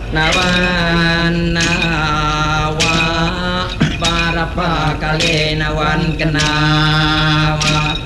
นาวานนาวาบารปากะเลนวันกนาวา